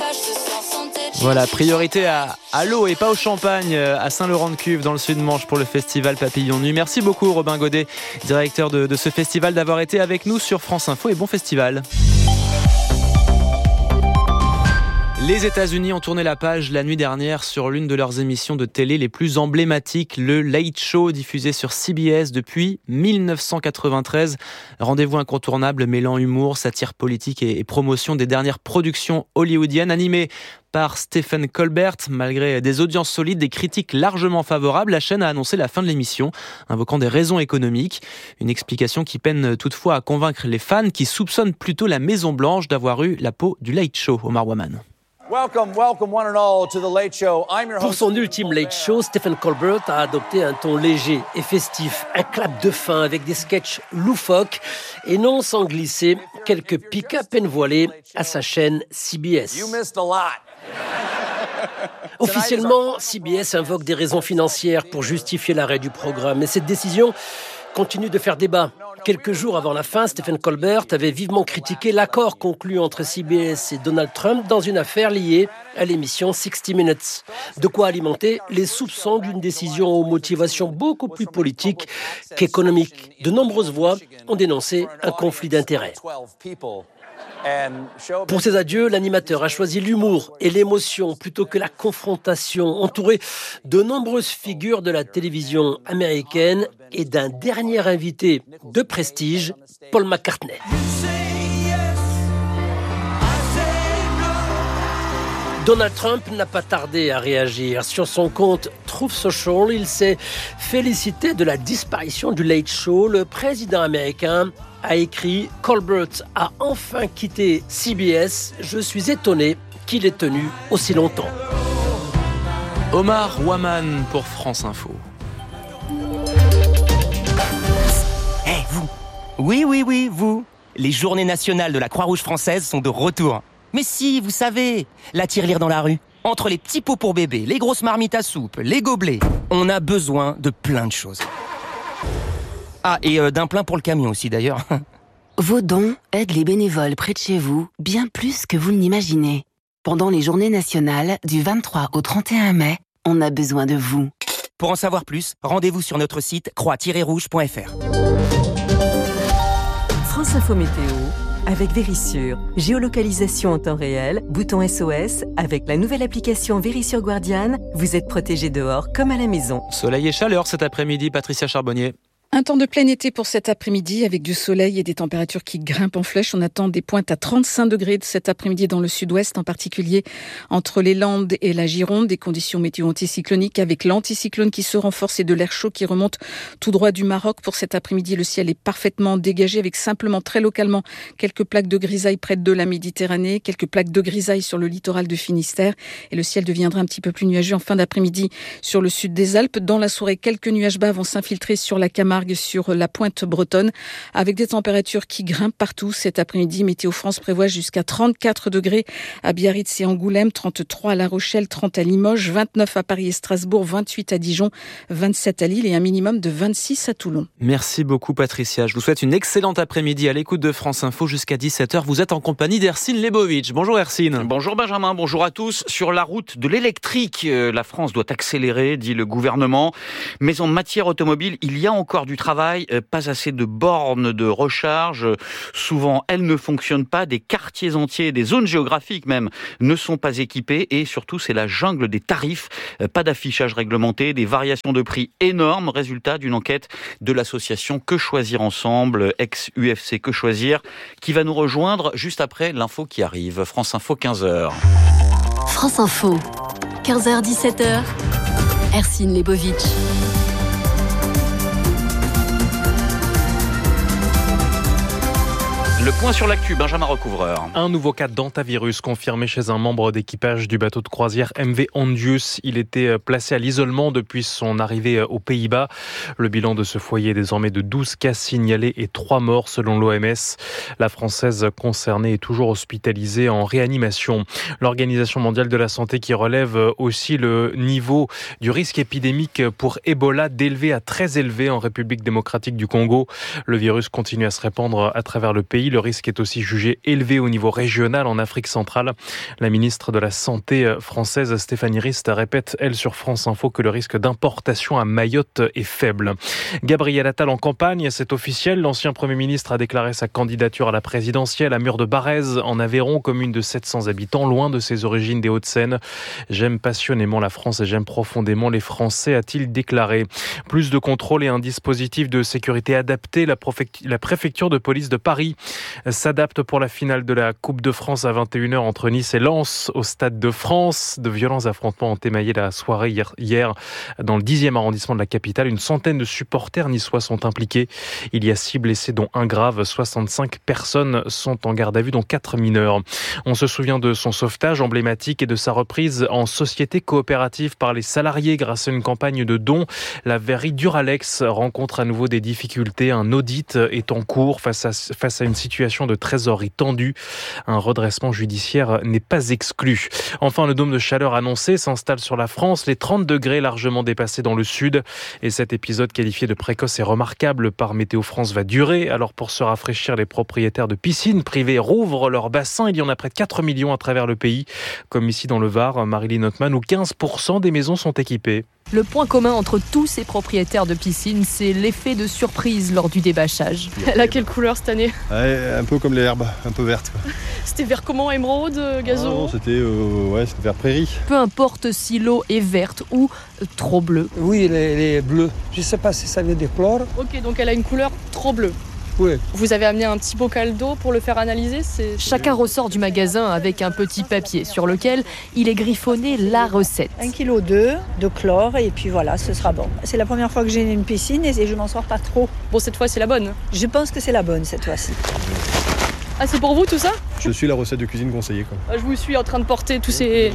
Voilà, priorité à l'eau et pas au champagne à Saint-Laurent-de-Cuve dans le Sud-Manche pour le festival Papillon Nuit. Merci beaucoup Robin Godet, directeur de ce festival, d'avoir été avec nous sur France Info et bon festival. Les États-Unis ont tourné la page la nuit dernière sur l'une de leurs émissions de télé les plus emblématiques, le Late Show, diffusé sur CBS depuis 1993. Rendez-vous incontournable mêlant humour, satire politique et promotion des dernières productions hollywoodiennes, animé par Stephen Colbert. Malgré des audiences solides, des critiques largement favorables, la chaîne a annoncé la fin de l'émission, invoquant des raisons économiques. Une explication qui peine toutefois à convaincre les fans qui soupçonnent plutôt la Maison-Blanche d'avoir eu la peau du Late Show. Omar Waman. Pour son ultime Late Show, Stephen Colbert a adopté un ton léger et festif, un clap de fin avec des sketchs loufoques et non sans glisser quelques pics à peine voilés à sa chaîne CBS. Officiellement, CBS invoque des raisons financières pour justifier l'arrêt du programme, mais cette décision continue de faire débat. Quelques jours avant la fin, Stephen Colbert avait vivement critiqué l'accord conclu entre CBS et Donald Trump dans une affaire liée à l'émission 60 Minutes. De quoi alimenter les soupçons d'une décision aux motivations beaucoup plus politiques qu'économiques. De nombreuses voix ont dénoncé un conflit d'intérêts. Pour ses adieux, l'animateur a choisi l'humour et l'émotion plutôt que la confrontation, entouré de nombreuses figures de la télévision américaine et d'un dernier invité de prestige, Paul McCartney. Donald Trump n'a pas tardé à réagir. Sur son compte Truth Social, il s'est félicité de la disparition du Late Show. Le président américain a écrit « Colbert a enfin quitté CBS. Je suis étonné qu'il ait tenu aussi longtemps. » Omar Waman pour France Info. Vous. Oui, vous. Les journées nationales de la Croix-Rouge française sont de retour. Mais si, vous savez, la tirelire dans la rue. Entre les petits pots pour bébé, les grosses marmites à soupe, les gobelets, on a besoin de plein de choses. Ah, et d'un plein pour le camion aussi d'ailleurs. Vos dons aident les bénévoles près de chez vous bien plus que vous ne l'imaginez. Pendant les journées nationales du 23 au 31 mai, on a besoin de vous. Pour en savoir plus, rendez-vous sur notre site croix-rouge.fr. France Info Météo avec Vérissure. Géolocalisation en temps réel, bouton SOS. Avec la nouvelle application Vérissure Guardian, vous êtes protégé dehors comme à la maison. Soleil et chaleur cet après-midi, Patricia Charbonnier. Un temps de plein été pour cet après-midi avec du soleil et des températures qui grimpent en flèche. On attend des pointes à 35 degrés cet après-midi dans le sud-ouest, en particulier entre les Landes et la Gironde. Des conditions météo anticycloniques avec l'anticyclone qui se renforce et de l'air chaud qui remonte tout droit du Maroc. Pour cet après-midi, le ciel est parfaitement dégagé avec simplement très localement quelques plaques de grisaille près de la Méditerranée, quelques plaques de grisaille sur le littoral de Finistère. Et le ciel deviendra un petit peu plus nuageux en fin d'après-midi sur le sud des Alpes. Dans la soirée, quelques nuages bas vont s'infiltrer sur la Camargue, sur la pointe bretonne, avec des températures qui grimpent partout cet après-midi. Météo France prévoit jusqu'à 34 degrés à Biarritz et Angoulême, 33 à La Rochelle, 30 à Limoges, 29 à Paris et Strasbourg, 28 à Dijon, 27 à Lille et un minimum de 26 à Toulon. Merci beaucoup Patricia. Je vous souhaite une excellente après-midi à l'écoute de France Info jusqu'à 17h. Vous êtes en compagnie d'Hercine Lebovitch. Bonjour Hercine. Bonjour Benjamin, bonjour à tous. Sur la route de l'électrique, la France doit accélérer, dit le gouvernement. Mais en matière automobile, il y a encore du travail, pas assez de bornes de recharge. Souvent, elles ne fonctionnent pas. Des quartiers entiers, des zones géographiques même, ne sont pas équipées. Et surtout, c'est la jungle des tarifs. Pas d'affichage réglementé, des variations de prix énormes. Résultat d'une enquête de l'association Que Choisir Ensemble, ex-UFC Que Choisir, qui va nous rejoindre juste après l'info qui arrive. France Info, 15h. France Info, 15h-17h, Hercine Lebovitch. Le point sur l'actu, Benjamin Recouvreur. Un nouveau cas d'hantavirus confirmé chez un membre d'équipage du bateau de croisière MV Ondius. Il était placé à l'isolement depuis son arrivée aux Pays-Bas. Le bilan de ce foyer est désormais de 12 cas signalés et 3 morts selon l'OMS. La Française concernée est toujours hospitalisée en réanimation. L'Organisation mondiale de la santé qui relève aussi le niveau du risque épidémique pour Ebola d'élevé à très élevé en République démocratique du Congo. Le virus continue à se répandre à travers le pays. pays. Le risque est aussi jugé élevé au niveau régional en Afrique centrale. La ministre de la Santé française, Stéphanie Rist, répète, elle, sur France Info, que le risque d'importation à Mayotte est faible. Gabriel Attal en campagne, c'est officiel. L'ancien Premier ministre a déclaré sa candidature à la présidentielle à Mur-de-Barrez, en Aveyron, commune de 700 habitants, loin de ses origines des Hauts-de-Seine. J'aime passionnément la France et j'aime profondément les Français, a-t-il déclaré. Plus de contrôle et un dispositif de sécurité adapté. La préfecture de police de Paris s'adapte pour la finale de la Coupe de France à 21h entre Nice et Lens au Stade de France. De violents affrontements ont émaillé la soirée hier dans le 10e arrondissement de la capitale. Une centaine de supporters niçois sont impliqués. Il y a 6 blessés dont un grave. 65 personnes sont en garde à vue dont 4 mineurs. On se souvient de son sauvetage emblématique et de sa reprise en société coopérative par les salariés grâce à une campagne de dons. La verrerie Duralex rencontre à nouveau des difficultés. Un audit est en cours face à une situation de trésorerie tendue. Un redressement judiciaire n'est pas exclu. Enfin, le dôme de chaleur annoncé s'installe sur la France. Les 30 degrés largement dépassés dans le sud. Et cet épisode qualifié de précoce et remarquable par Météo France va durer. Alors pour se rafraîchir, les propriétaires de piscines privées rouvrent leurs bassins. Il y en a près de 4 millions à travers le pays. Comme ici dans le Var, Marilyn Ottman, où 15% des maisons sont équipées. Le point commun entre tous ces propriétaires de piscines, c'est l'effet de surprise lors du débâchage. Elle a quelle couleur cette année ? Un peu comme les herbes, un peu vertes. C'était vert comment ? Émeraude, gazon ? Non, c'était vert prairie. Peu importe si l'eau est verte ou trop bleue. Oui, les bleus. Je ne sais pas si ça veut dire chlore. Ok, donc elle a une couleur trop bleue. Oui. Vous avez amené un petit bocal d'eau pour le faire analyser ? Chacun ressort du magasin avec un petit papier sur lequel il est griffonné la recette. 1,2 kg de chlore et puis voilà, ce sera bon. C'est la première fois que j'ai une piscine et je m'en sors pas trop. Bon, cette fois c'est la bonne ? Je pense que c'est la bonne cette fois-ci. Ah, c'est pour vous tout ça ? Je suis la recette de cuisine conseillée. Je vous suis en train de porter tous ces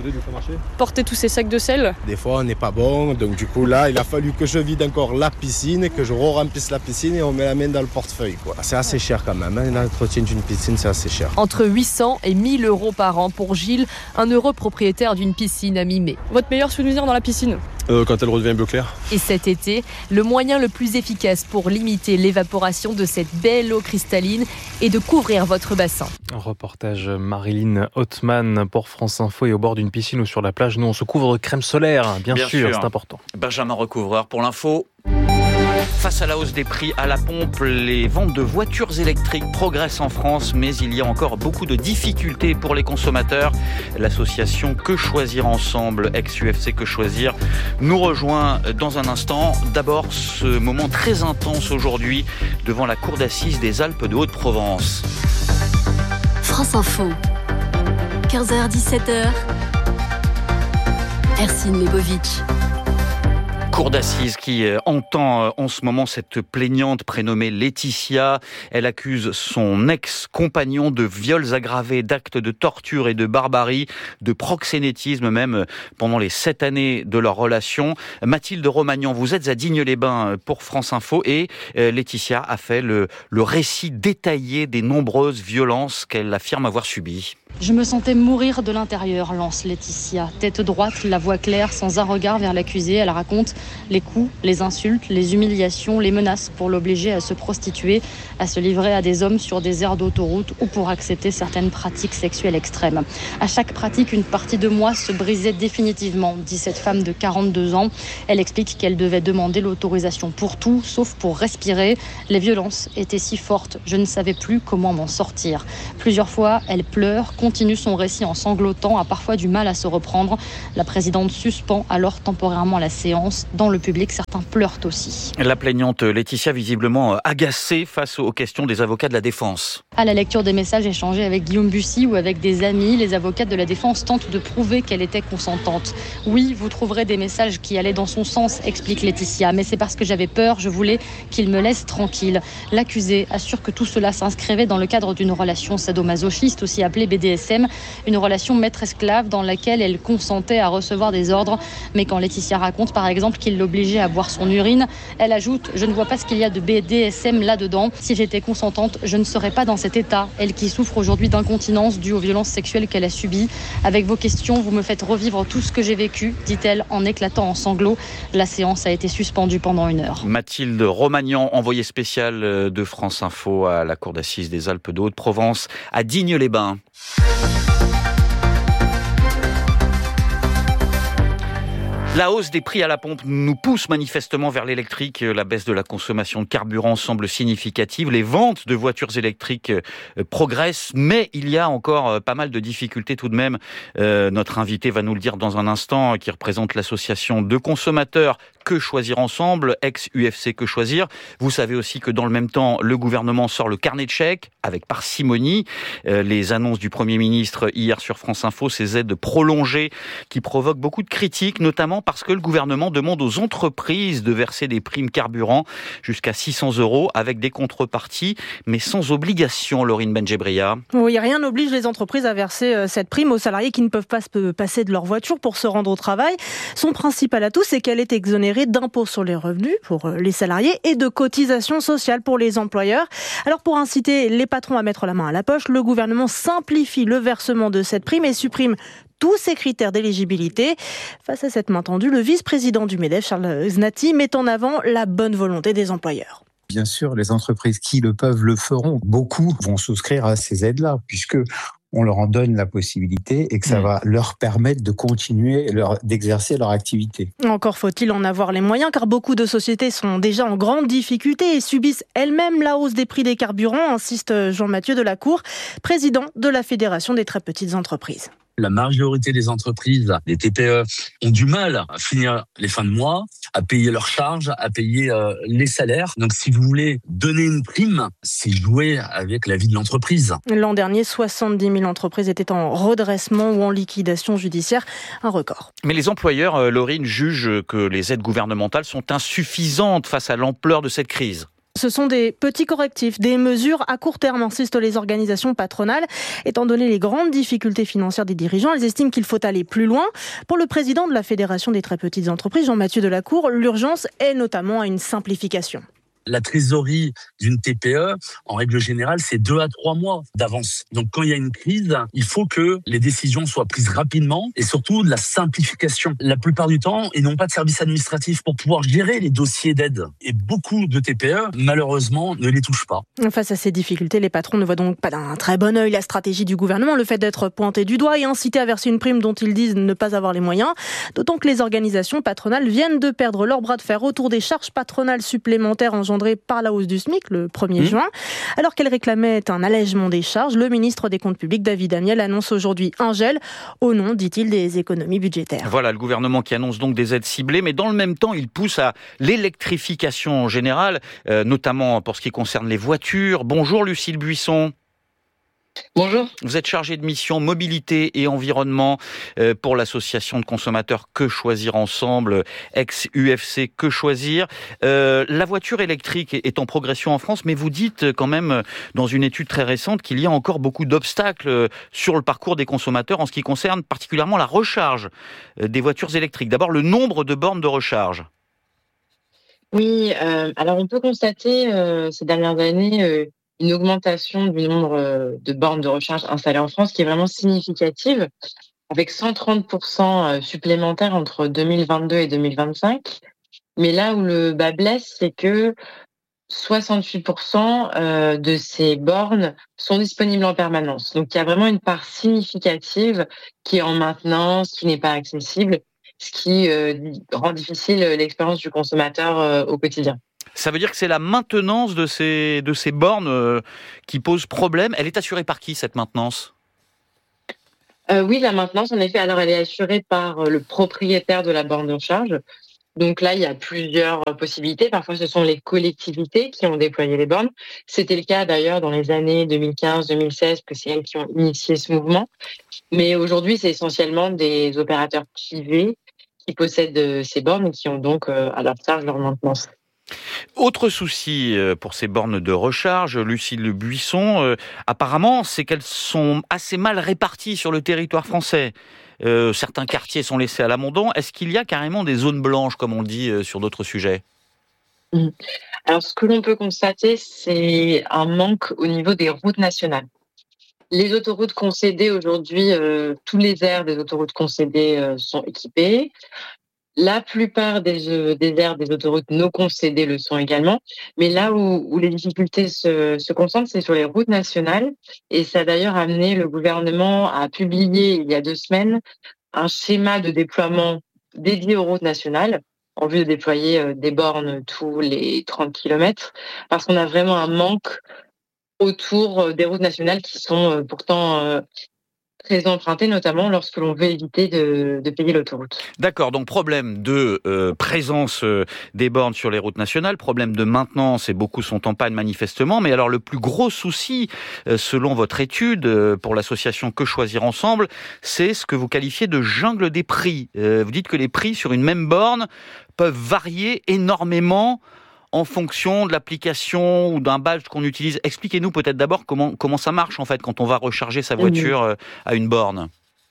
sacs de sel. Des fois on n'est pas bon, donc du coup là il a fallu que je vide encore la piscine, que je re-remplisse la piscine et on met la main dans le portefeuille. C'est assez cher quand même, l'entretien d'une piscine c'est assez cher. Entre 800 et 1000 euros par an pour Gilles, un heureux propriétaire d'une piscine à Mimé. Votre meilleur souvenir dans la piscine ? Quand elle redevient bleu clair. Et cet été, le moyen le plus efficace pour limiter l'évaporation de cette belle eau cristalline est de couvrir votre bassin. Un reportage Marilyn Ottman pour France Info et au bord d'une piscine ou sur la plage. Nous, on se couvre de crème solaire, bien sûr, c'est important. Benjamin Recouvreur pour l'info. Face à la hausse des prix à la pompe, les ventes de voitures électriques progressent en France, mais il y a encore beaucoup de difficultés pour les consommateurs. L'association Que Choisir Ensemble, ex-UFC Que Choisir, nous rejoint dans un instant. D'abord, ce moment très intense aujourd'hui devant la cour d'assises des Alpes de Haute-Provence. France Info, 15h-17h, Hercine Lebovitch. Cour d'assises qui entend en ce moment cette plaignante prénommée Laetitia. Elle accuse son ex-compagnon de viols aggravés, d'actes de torture et de barbarie, de proxénétisme même pendant les 7 années de leur relation. Mathilde Romagnan, vous êtes à Digne-les-Bains pour France Info et Laetitia a fait le récit détaillé des nombreuses violences qu'elle affirme avoir subies. Je me sentais mourir de l'intérieur, lance Laetitia. Tête droite, la voix claire, sans un regard vers l'accusé. Elle raconte les coups, les insultes, les humiliations, les menaces pour l'obliger à se prostituer, à se livrer à des hommes sur des aires d'autoroute ou pour accepter certaines pratiques sexuelles extrêmes. À chaque pratique, une partie de moi se brisait définitivement, dit cette femme de 42 ans. Elle explique qu'elle devait demander l'autorisation pour tout, sauf pour respirer. Les violences étaient si fortes, je ne savais plus comment m'en sortir. Plusieurs fois, elle pleure, continue son récit en sanglotant, a parfois du mal à se reprendre. La présidente suspend alors temporairement la séance. Dans le public, certains pleurent aussi. La plaignante Laetitia, visiblement agacée face aux questions des avocats de la défense. À la lecture des messages échangés avec Guillaume Bussy ou avec des amis, les avocats de la défense tentent de prouver qu'elle était consentante. Oui, vous trouverez des messages qui allaient dans son sens, explique Laetitia, mais c'est parce que j'avais peur, je voulais qu'il me laisse tranquille. L'accusé assure que tout cela s'inscrivait dans le cadre d'une relation sadomasochiste, aussi appelée BDSM. BDSM, une relation maître-esclave dans laquelle elle consentait à recevoir des ordres. Mais quand Laetitia raconte par exemple qu'il l'obligeait à boire son urine, elle ajoute « Je ne vois pas ce qu'il y a de BDSM là-dedans. Si j'étais consentante, je ne serais pas dans cet état. » Elle qui souffre aujourd'hui d'incontinence due aux violences sexuelles qu'elle a subies. Avec vos questions, vous me faites revivre tout ce que j'ai vécu, dit-elle en éclatant en sanglots. La séance a été suspendue pendant 1 heure. Mathilde Romagnan, envoyée spéciale de France Info à la cour d'assises des Alpes de Haute-Provence, à Digne-les-Bains. La hausse des prix à la pompe nous pousse manifestement vers l'électrique. La baisse de la consommation de carburant semble significative. Les ventes de voitures électriques progressent, mais il y a encore pas mal de difficultés tout de même. Notre invité va nous le dire dans un instant, qui représente l'association de consommateurs Que Choisir Ensemble, ex-UFC Que Choisir. Vous savez aussi que dans le même temps, le gouvernement sort le carnet de chèques avec parcimonie. Les annonces du Premier ministre hier sur France Info, ces aides prolongées qui provoquent beaucoup de critiques, notamment parce que le gouvernement demande aux entreprises de verser des primes carburant jusqu'à 600 € avec des contreparties, mais sans obligation, Laurine Benjebria. Oui, rien n'oblige les entreprises à verser cette prime aux salariés qui ne peuvent pas se passer de leur voiture pour se rendre au travail. Son principal atout, c'est qu'elle est exonérée d'impôts sur les revenus pour les salariés et de cotisations sociales pour les employeurs. Alors pour inciter les patrons à mettre la main à la poche, le gouvernement simplifie le versement de cette prime et supprime tous ces critères d'éligibilité. Face à cette main tendue, le vice-président du MEDEF, Charles Znati, met en avant la bonne volonté des employeurs. Bien sûr, les entreprises qui le peuvent le feront. Beaucoup vont souscrire à ces aides-là, puisque on leur en donne la possibilité et que ça va leur permettre de continuer d'exercer leur activité. Encore faut-il en avoir les moyens, car beaucoup de sociétés sont déjà en grande difficulté et subissent elles-mêmes la hausse des prix des carburants, insiste Jean-Mathieu Delacour, président de la Fédération des très petites entreprises. La majorité des entreprises, des TPE, ont du mal à finir les fins de mois, à payer leurs charges, à payer les salaires. Donc si vous voulez donner une prime, c'est jouer avec la vie de l'entreprise. L'an dernier, 70 000 entreprises étaient en redressement ou en liquidation judiciaire, un record. Mais les employeurs, Laurine, jugent que les aides gouvernementales sont insuffisantes face à l'ampleur de cette crise. Ce sont des petits correctifs, des mesures à court terme, insistent les organisations patronales. Étant donné les grandes difficultés financières des dirigeants, elles estiment qu'il faut aller plus loin. Pour le président de la Fédération des très petites entreprises, Jean-Mathieu Delacour, l'urgence est notamment à une simplification. La trésorerie d'une TPE, en règle générale, c'est 2 à 3 mois d'avance. Donc quand il y a une crise, il faut que les décisions soient prises rapidement et surtout de la simplification. La plupart du temps, ils n'ont pas de service administratif pour pouvoir gérer les dossiers d'aide. Et beaucoup de TPE, malheureusement, ne les touchent pas. Face à ces difficultés, les patrons ne voient donc pas d'un très bon œil la stratégie du gouvernement, le fait d'être pointé du doigt et incité à verser une prime dont ils disent ne pas avoir les moyens. D'autant que les organisations patronales viennent de perdre leur bras de fer autour des charges patronales supplémentaires engendrées par la hausse du SMIC le 1er juin. Alors qu'elle réclamait un allègement des charges, le ministre des Comptes publics, David Amiel, annonce aujourd'hui un gel au nom, dit-il, des économies budgétaires. Voilà, le gouvernement qui annonce donc des aides ciblées, mais dans le même temps, il pousse à l'électrification en général, notamment pour ce qui concerne les voitures. Bonjour Lucille Buisson. Bonjour. Vous êtes chargé de mission mobilité et environnement pour l'association de consommateurs Que Choisir Ensemble, ex-UFC Que Choisir. La voiture électrique est en progression en France, mais vous dites quand même dans une étude très récente qu'il y a encore beaucoup d'obstacles sur le parcours des consommateurs en ce qui concerne particulièrement la recharge des voitures électriques. D'abord, le nombre de bornes de recharge. Oui, alors on peut constater ces dernières années une augmentation du nombre de bornes de recharge installées en France qui est vraiment significative, avec 130% supplémentaires entre 2022 et 2025. Mais là où le bas blesse, c'est que 68% de ces bornes sont disponibles en permanence. Donc il y a vraiment une part significative qui est en maintenance, qui n'est pas accessible, ce qui rend difficile l'expérience du consommateur au quotidien. Ça veut dire que c'est la maintenance de ces bornes qui pose problème. Elle est assurée par qui, cette maintenance ? Oui, la maintenance, en effet, alors elle est assurée par le propriétaire de la borne de recharge. Donc là, il y a plusieurs possibilités. Parfois, ce sont les collectivités qui ont déployé les bornes. C'était le cas d'ailleurs dans les années 2015-2016, que c'est elles qui ont initié ce mouvement. Mais aujourd'hui, c'est essentiellement des opérateurs privés qui possèdent ces bornes et qui ont donc à leur charge leur maintenance. Autre souci pour ces bornes de recharge, Lucille Le Buisson, apparemment, c'est qu'elles sont assez mal réparties sur le territoire français. Certains quartiers sont laissés à l'abandon. Est-ce qu'il y a carrément des zones blanches, comme on le dit sur d'autres sujets ? Alors, ce que l'on peut constater, c'est un manque au niveau des routes nationales. Les autoroutes concédées aujourd'hui, tous les aires des autoroutes concédées sont équipées. La plupart des aires des autoroutes non concédées le sont également. Mais là où les difficultés se concentrent, c'est sur les routes nationales. Et ça a d'ailleurs amené le gouvernement à publier il y a 2 semaines un schéma de déploiement dédié aux routes nationales en vue de déployer des bornes tous les 30 km, parce qu'on a vraiment un manque autour des routes nationales qui sont pourtant très empruntées, notamment lorsque l'on veut éviter de payer l'autoroute. D'accord, donc problème de présence des bornes sur les routes nationales, problème de maintenance, et beaucoup sont en panne manifestement, mais alors le plus gros souci, selon votre étude pour l'association Que Choisir Ensemble, c'est ce que vous qualifiez de jungle des prix. Vous dites que les prix sur une même borne peuvent varier énormément en fonction de l'application ou d'un badge qu'on utilise. Expliquez-nous peut-être d'abord comment ça marche en fait quand on va recharger sa voiture à une borne.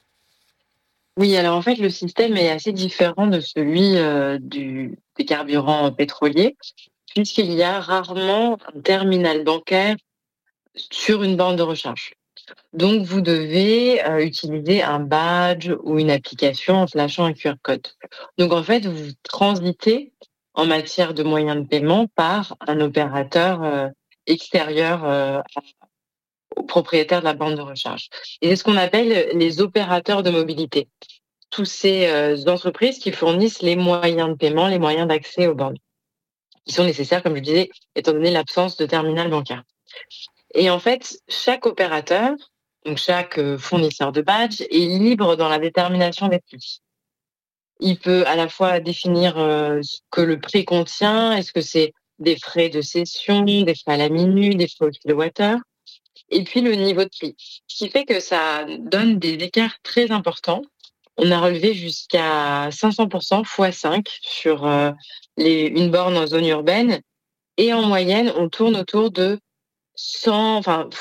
Oui, alors en fait le système est assez différent de celui des carburants pétroliers, puisqu'il y a rarement un terminal bancaire sur une borne de recharge. Donc vous devez utiliser un badge ou une application en flashant un QR code. Donc en fait vous transitez en matière de moyens de paiement par un opérateur extérieur au propriétaire de la borne de recharge. Et c'est ce qu'on appelle les opérateurs de mobilité. Tous ces entreprises qui fournissent les moyens de paiement, les moyens d'accès aux bornes, qui sont nécessaires, comme je disais, étant donné l'absence de terminal bancaire. Et en fait, chaque opérateur, donc chaque fournisseur de badge, est libre dans la détermination des prix. Il peut à la fois définir ce que le prix contient, est-ce que c'est des frais de cession, des frais à la minute, des frais au kilowattheure, et puis le niveau de prix. Ce qui fait que ça donne des écarts très importants. On a relevé jusqu'à 500% x5 sur une borne en zone urbaine, et en moyenne, on tourne autour de 100,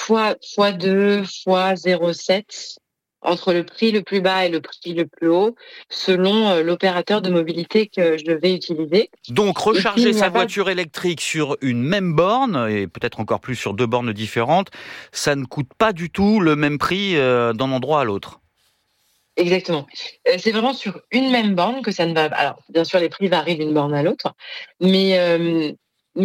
x2, x0,7 entre le prix le plus bas et le prix le plus haut, selon l'opérateur de mobilité que je vais utiliser. Donc, recharger sa voiture électrique sur une même borne, et peut-être encore plus sur 2 bornes différentes, ça ne coûte pas du tout le même prix d'un endroit à l'autre. Exactement. C'est vraiment sur une même borne que ça ne va... Alors, bien sûr, les prix varient d'une borne à l'autre, mais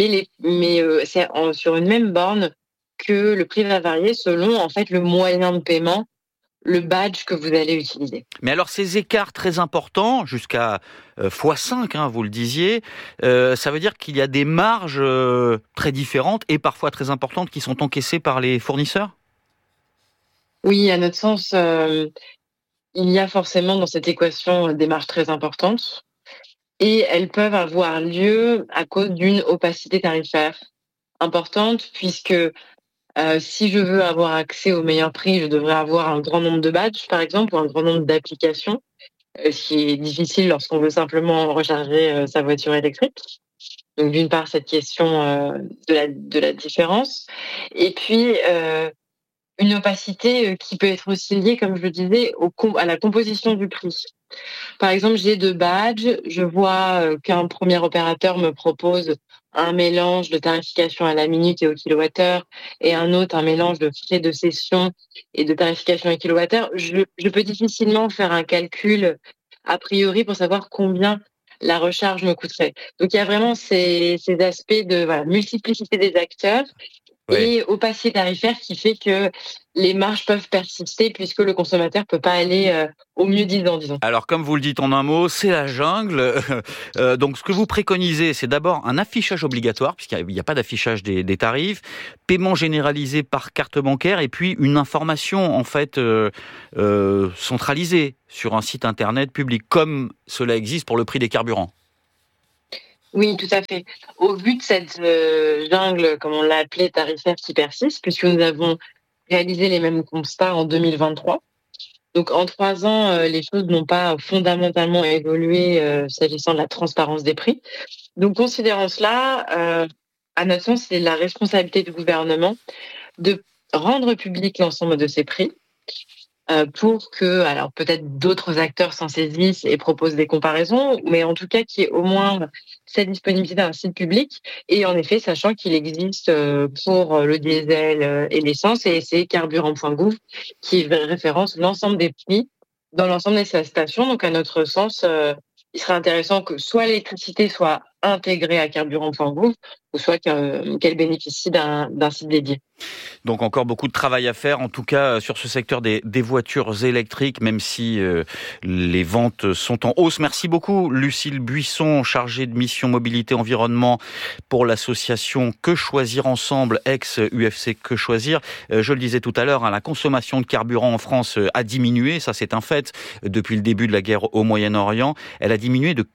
c'est sur une même borne que le prix va varier selon, en fait, le moyen de paiement, le badge que vous allez utiliser. Mais alors ces écarts très importants, jusqu'à x5, vous le disiez, ça veut dire qu'il y a des marges très différentes et parfois très importantes qui sont encaissées par les fournisseurs ? Oui, à notre sens, il y a forcément dans cette équation des marges très importantes, et elles peuvent avoir lieu à cause d'une opacité tarifaire importante, puisque si je veux avoir accès au meilleur prix, je devrais avoir un grand nombre de badges, par exemple, ou un grand nombre d'applications, ce qui est difficile lorsqu'on veut simplement recharger sa voiture électrique. Donc, d'une part, cette question de la différence. Et puis, une opacité qui peut être aussi liée, comme je le disais, à la composition du prix. Par exemple, j'ai 2 badges, je vois qu'un premier opérateur me propose un mélange de tarification à la minute et au kilowattheure, et un autre un mélange de frais de cession et de tarification à kilowattheure. Je peux difficilement faire un calcul a priori pour savoir combien la recharge me coûterait. Donc il y a vraiment ces aspects de multiplicité des acteurs. Oui. Et opacité tarifaire qui fait que les marges peuvent persister puisque le consommateur peut pas aller au mieux disant, disons. Alors, comme vous le dites en un mot, c'est la jungle. Donc, ce que vous préconisez, c'est d'abord un affichage obligatoire, puisqu'il n'y a pas d'affichage des tarifs, paiement généralisé par carte bancaire, et puis une information, en fait, centralisée sur un site internet public, comme cela existe pour le prix des carburants. Oui, tout à fait. Au vu de cette jungle, comme on l'a appelée, tarifaire qui persiste, puisque nous avons réalisé les mêmes constats en 2023. Donc, en 3 ans, les choses n'ont pas fondamentalement évolué s'agissant de la transparence des prix. Donc, considérant cela, à notre sens, c'est la responsabilité du gouvernement de rendre public l'ensemble de ces prix pour que, alors peut-être d'autres acteurs s'en saisissent et proposent des comparaisons, mais en tout cas qu'il y ait au moins cette disponibilité d'un site public. Et en effet, sachant qu'il existe pour le diesel et l'essence, et c'est carburant.gouv qui référence l'ensemble des prix dans l'ensemble des stations. Donc, à notre sens, il serait intéressant que soit l'électricité soit intégrée à carburant.gouv ou soit qu'elle bénéficie d'un site dédié. Donc encore beaucoup de travail à faire, en tout cas sur ce secteur des voitures électriques, même si les ventes sont en hausse. Merci beaucoup Lucille Buisson, chargée de mission mobilité environnement pour l'association Que Choisir Ensemble, ex-UFC Que Choisir. Je le disais tout à l'heure, la consommation de carburant en France a diminué, ça c'est un fait, depuis le début de la guerre au Moyen-Orient. Elle a diminué de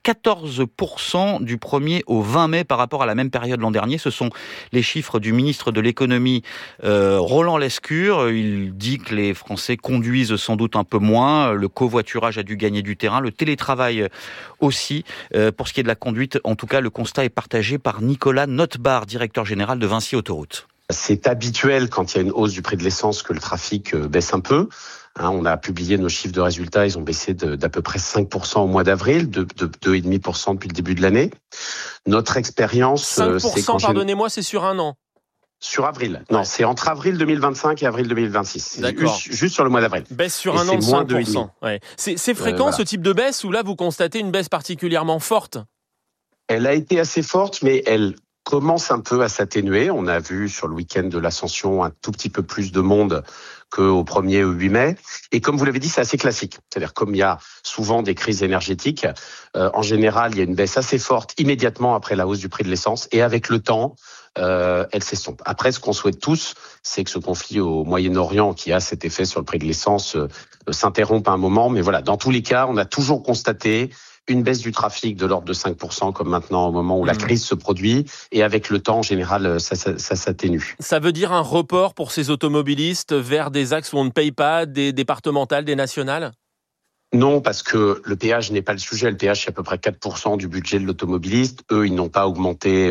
14% du 1er au 20 mai par rapport à la même période l'an dernier. Ce sont les chiffres du ministre de l'économie Roland Lescure. Il dit que les Français conduisent sans doute un peu moins, le covoiturage a dû gagner du terrain, le télétravail aussi. Pour ce qui est de la conduite, en tout cas, le constat est partagé par Nicolas Notebar, directeur général de Vinci Autoroutes. C'est habituel quand il y a une hausse du prix de l'essence que le trafic baisse un peu. On a publié nos chiffres de résultats, ils ont baissé d'à peu près 5% au mois d'avril, de 2,5% depuis le début de l'année. Notre expérience... 5%, pardonnez-moi, c'est sur un an. Sur avril. Non, c'est entre avril 2025 et avril 2026. D'accord. Juste sur le mois d'avril. Baisse sur un an de 5%. Ouais. C'est fréquent ce type de baisse ou là vous constatez une baisse particulièrement forte ? Elle a été assez forte, mais elle commence un peu à s'atténuer. On a vu sur le week-end de l'Ascension un tout petit peu plus de monde qu'au 1er ou 8 mai. Et comme vous l'avez dit, c'est assez classique. C'est-à-dire comme il y a souvent des crises énergétiques, en général, il y a une baisse assez forte immédiatement après la hausse du prix de l'essence. Et avec le temps, elle s'estompe. Après, ce qu'on souhaite tous, c'est que ce conflit au Moyen-Orient, qui a cet effet sur le prix de l'essence, s'interrompe à un moment. Mais voilà, dans tous les cas, on a toujours constaté une baisse du trafic de l'ordre de 5%, comme maintenant au moment où la crise se produit. Et avec le temps, en général, ça s'atténue. Ça veut dire un report pour ces automobilistes vers des axes où on ne paye pas, des départementales, des nationales ? Non, parce que le péage n'est pas le sujet. Le péage, c'est à peu près 4% du budget de l'automobiliste. Eux, ils n'ont pas augmenté,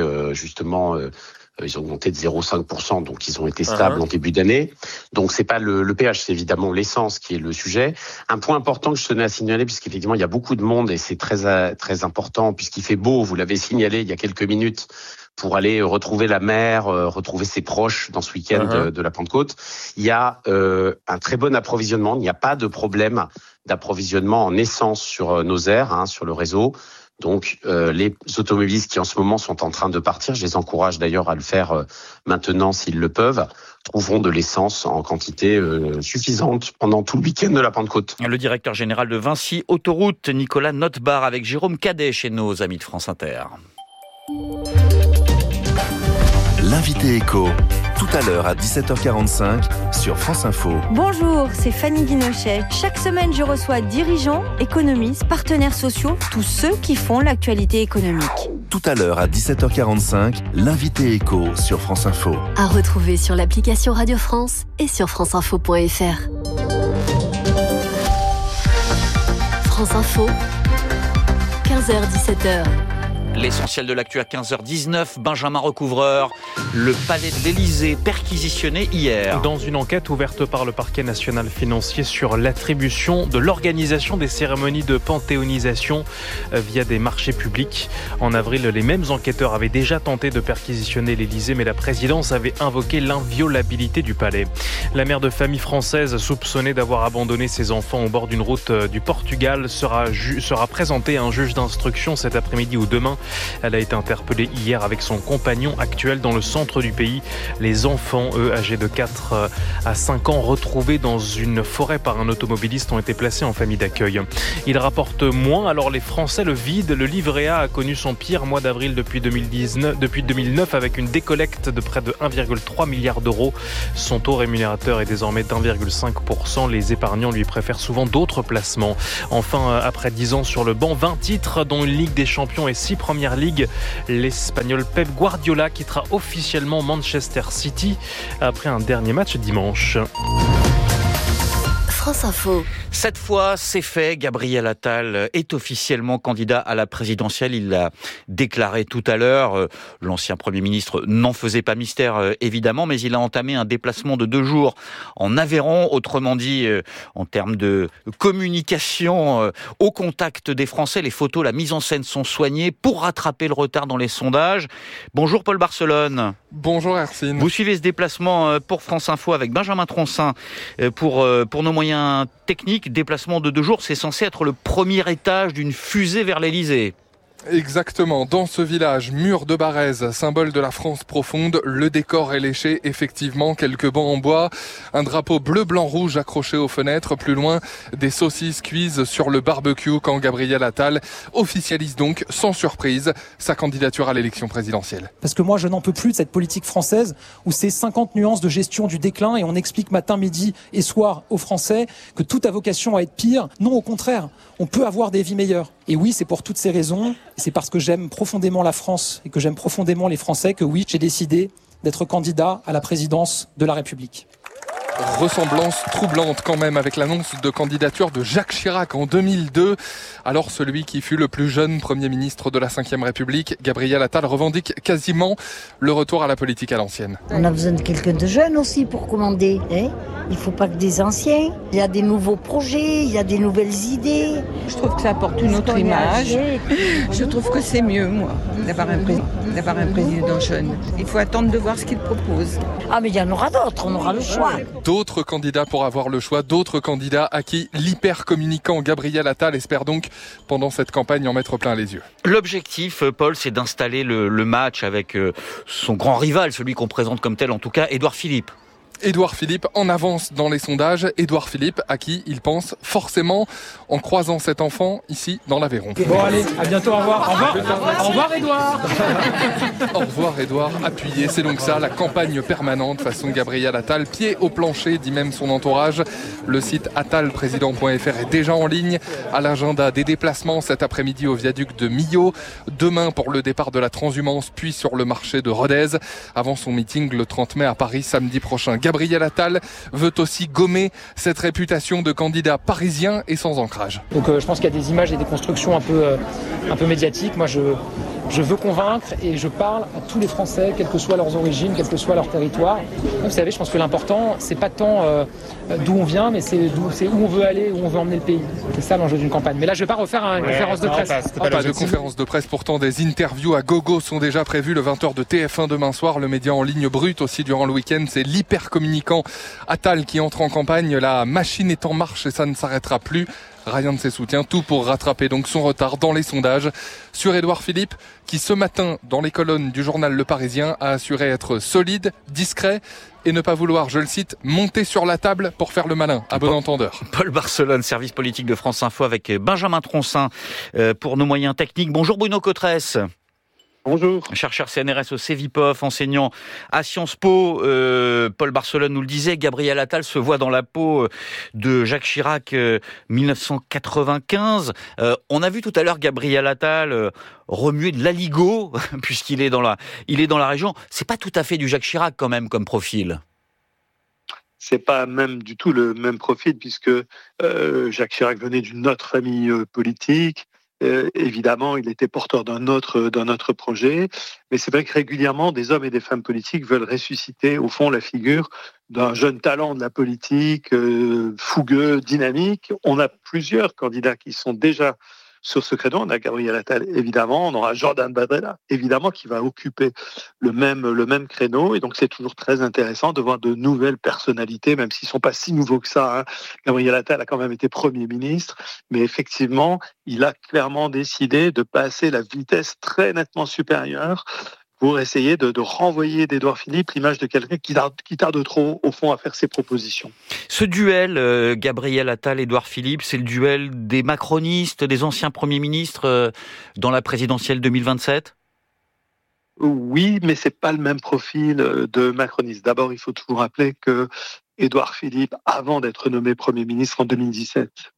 ils ont augmenté de 0,5%, donc ils ont été stables en début d'année. Donc c'est pas le péage, c'est évidemment l'essence qui est le sujet. Un point important que je tenais à signaler, puisqu'effectivement il y a beaucoup de monde et c'est très important, puisqu'il fait beau, vous l'avez signalé il y a quelques minutes, pour aller retrouver la mer, retrouver ses proches dans ce week-end de la Pentecôte. Il y a un très bon approvisionnement, il n'y a pas de problème d'approvisionnement en essence sur nos aires, sur le réseau. Donc les automobilistes qui en ce moment sont en train de partir, je les encourage d'ailleurs à le faire maintenant s'ils le peuvent, trouveront de l'essence en quantité suffisante pendant tout le week-end de la Pentecôte. Le directeur général de Vinci Autoroutes, Nicolas Notebar, avec Jérôme Cadet chez nos amis de France Inter. L'invité éco, tout à l'heure à 17h45 sur France Info. Bonjour, c'est Fanny Guinochet. Chaque semaine, je reçois dirigeants, économistes, partenaires sociaux, tous ceux qui font l'actualité économique. Tout à l'heure à 17h45, l'invité éco sur France Info. À retrouver sur l'application Radio France et sur franceinfo.fr. France Info, 15h-17h. L'essentiel de l'actu à 15h19, Benjamin Recouvreur, le palais de l'Élysée perquisitionné hier. Dans une enquête ouverte par le parquet national financier sur l'attribution de l'organisation des cérémonies de panthéonisation via des marchés publics. En avril, les mêmes enquêteurs avaient déjà tenté de perquisitionner l'Élysée, mais la présidence avait invoqué l'inviolabilité du palais. La mère de famille française soupçonnée d'avoir abandonné ses enfants au bord d'une route du Portugal sera présentée à un juge d'instruction cet après-midi ou demain. Elle a été interpellée hier avec son compagnon actuel dans le centre du pays. Les enfants, eux, âgés de 4 à 5 ans, retrouvés dans une forêt par un automobiliste, ont été placés en famille d'accueil. Ils rapportent moins, alors les Français le vident. Le livret A a connu son pire mois d'avril depuis 2009 avec une décollecte de près de 1,3 milliard d'euros. Son taux rémunérateur est désormais d'1,5%. Les épargnants lui préfèrent souvent d'autres placements. Enfin, après 10 ans sur le banc, 20 titres dont une Ligue des Champions et 6 Première Ligue, l'Espagnol Pep Guardiola quittera officiellement Manchester City après un dernier match dimanche. France Info. Cette fois, c'est fait. Gabriel Attal est officiellement candidat à la présidentielle. Il l'a déclaré tout à l'heure. L'ancien Premier ministre n'en faisait pas mystère, évidemment, mais il a entamé un déplacement de 2 jours en Aveyron. Autrement dit, en termes de communication au contact des Français, les photos, la mise en scène sont soignées pour rattraper le retard dans les sondages. Bonjour Paul Barcelone. Bonjour Hercine. Vous suivez ce déplacement pour France Info avec Benjamin Troncin pour nos moyens techniques. Déplacement de 2 jours, c'est censé être le premier étage d'une fusée vers l'Elysée. Exactement, dans ce village, mur de Barèze, symbole de la France profonde, le décor est léché, effectivement, quelques bancs en bois, un drapeau bleu-blanc-rouge accroché aux fenêtres, plus loin, des saucisses cuises sur le barbecue quand Gabriel Attal officialise donc, sans surprise, sa candidature à l'élection présidentielle. Parce que moi, je n'en peux plus de cette politique française où c'est 50 nuances de gestion du déclin et on explique matin, midi et soir aux Français que tout a vocation à être pire. Non, au contraire, on peut avoir des vies meilleures. Et oui, c'est pour toutes ces raisons, c'est parce que j'aime profondément la France et que j'aime profondément les Français que oui, j'ai décidé d'être candidat à la présidence de la République. Ressemblance troublante quand même avec l'annonce de candidature de Jacques Chirac en 2002. Alors celui qui fut le plus jeune Premier ministre de la Ve République, Gabriel Attal, revendique quasiment le retour à la politique à l'ancienne. On a besoin de quelqu'un de jeune aussi pour commander. Il ne faut pas que des anciens. Il y a des nouveaux projets, il y a des nouvelles idées. Je trouve que ça apporte une autre image. Je trouve que c'est mieux, moi, d'avoir un président jeune. Il faut attendre de voir ce qu'il propose. Ah mais il y en aura d'autres, on aura le choix. D'autres candidats pour avoir le choix, d'autres candidats à qui l'hyper-communicant Gabriel Attal espère donc, pendant cette campagne, en mettre plein les yeux. L'objectif, Paul, c'est d'installer le match avec son grand rival, celui qu'on présente comme tel en tout cas, Édouard Philippe. Édouard Philippe en avance dans les sondages. Édouard Philippe à qui il pense forcément en croisant cet enfant ici dans l'Aveyron. Bon allez, à bientôt, au revoir. Au revoir Édouard. Au revoir Édouard, appuyé, c'est donc ça, la campagne permanente façon Gabriel Attal, pied au plancher, dit même son entourage. Le site attalprésident.fr est déjà en ligne. À l'agenda des déplacements cet après-midi au viaduc de Millau, demain pour le départ de la transhumance, puis sur le marché de Rodez, avant son meeting le 30 mai à Paris samedi prochain. Gabriel Attal veut aussi gommer cette réputation de candidat parisien et sans ancrage. Donc je pense qu'il y a des images et des constructions un peu médiatiques. Moi je veux convaincre et je parle à tous les Français, quelles que soient leurs origines, quel que soit leur territoire. Vous savez, je pense que l'important, c'est pas tant d'où on vient, mais c'est où on veut aller, où on veut emmener le pays. C'est ça l'enjeu d'une campagne. Mais là, je vais pas refaire une conférence de presse. Pas de conférence de presse, pourtant des interviews à gogo sont déjà prévues le 20h de TF1 demain soir. Le média en ligne brute aussi durant le week-end, c'est l'hyper-communicant Attal qui entre en campagne. La machine est en marche et ça ne s'arrêtera plus. Rien de ses soutiens, tout pour rattraper donc son retard dans les sondages. Sur Édouard Philippe, qui ce matin, dans les colonnes du journal Le Parisien, a assuré être solide, discret et ne pas vouloir, je le cite, monter sur la table pour faire le malin, à bon entendeur. Paul Barcelone, service politique de France Info avec Benjamin Troncin pour nos moyens techniques. Bonjour Bruno Cotresse. Bonjour. Chercheur CNRS au CEVIPOF, enseignant à Sciences Po. Paul Barcelone nous le disait, Gabriel Attal se voit dans la peau de Jacques Chirac 1995. On a vu tout à l'heure Gabriel Attal remuer de l'aligot puisqu'il est dans la région. C'est pas tout à fait du Jacques Chirac quand même comme profil. C'est pas même du tout le même profil puisque Jacques Chirac venait d'une autre famille politique. Évidemment, il était porteur d'un autre projet, mais c'est vrai que régulièrement, des hommes et des femmes politiques veulent ressusciter, au fond, la figure d'un jeune talent de la politique, fougueux, dynamique. On a plusieurs candidats qui sont déjà sur ce créneau. On a Gabriel Attal, évidemment, on aura Jordan Bardella, évidemment, qui va occuper le même créneau, et donc c'est toujours très intéressant de voir de nouvelles personnalités, même s'ils ne sont pas si nouveaux que ça. Gabriel Attal a quand même été Premier ministre, mais effectivement, il a clairement décidé de passer la vitesse très nettement supérieure pour essayer de renvoyer d'Édouard Philippe l'image de quelqu'un qui tarde trop, au fond, à faire ses propositions. Ce duel, Gabriel Attal, Édouard Philippe, c'est le duel des macronistes, des anciens premiers ministres dans la présidentielle 2027 ? Oui, mais c'est pas le même profil de macroniste. D'abord, il faut toujours rappeler que Édouard Philippe, avant d'être nommé Premier ministre en 2017,